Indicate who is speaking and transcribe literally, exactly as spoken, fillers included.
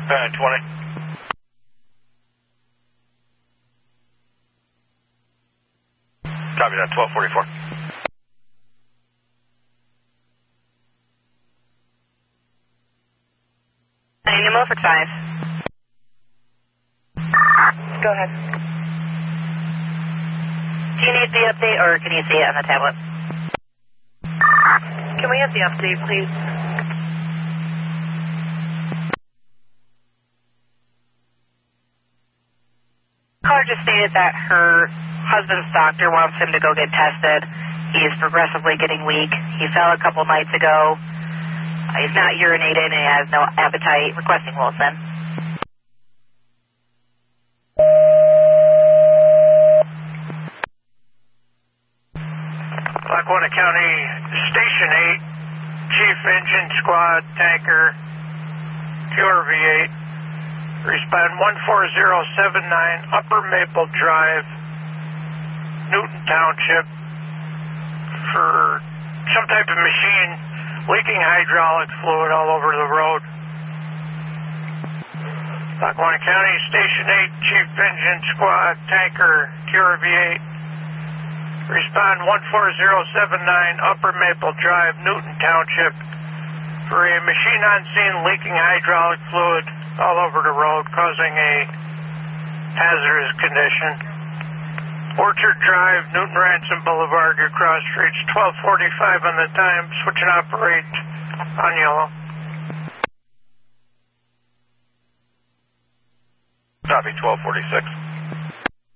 Speaker 1: Uh, twenty. Copy that, twelve forty-four.
Speaker 2: I need a Milford five. Go ahead. Do you need the update or can you see it on the tablet? Can we have the update, please? Caller just stated that her husband's doctor wants him to go get tested. He's progressively getting weak. He fell a couple nights ago. He's not urinating and he has no appetite. Requesting Wilson.
Speaker 3: Lackawanna County Station eight, Chief Engine Squad, Tanker, Q R V eight. Respond one four zero seven nine, Upper Maple Drive, Newton Township, for some type of machine leaking hydraulic fluid all over the road. Lackawanna County Station eight, Chief Engine Squad, Tanker, Q R V eight. Respond one four zero seven nine, Upper Maple Drive, Newton Township, for a machine on scene leaking hydraulic fluid all over the road, causing a hazardous condition. Orchard Drive, Newton Ransom Boulevard, your cross streets, twelve forty-five on the time, switch and operate on yellow.
Speaker 1: Copy, twelve forty-six.